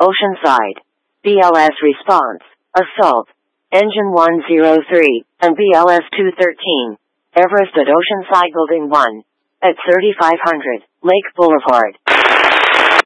Oceanside. BLS response. Assault. Engine 103, and BLS 213. Everest at Oceanside Building 1. At 3500, Lake Boulevard.